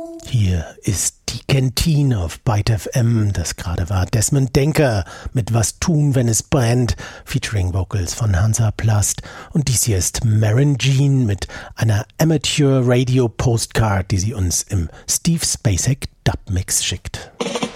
Hier ist die Kantine auf Byte FM. Das gerade war Desmond Denker mit Was tun, wenn es brennt, featuring Vocals von Hansaplast. Und dies hier ist Maren Jean mit einer Amateur Radio Postcard, die sie uns im Steve Spacek Dubmix schickt.